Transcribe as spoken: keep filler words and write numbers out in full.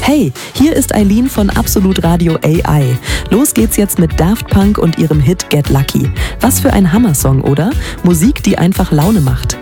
Hey, hier ist Eileen von Absolut Radio A I. Los geht's jetzt mit Daft Punk und ihrem Hit Get Lucky. Was für ein Hammersong, oder? Musik, die einfach Laune macht.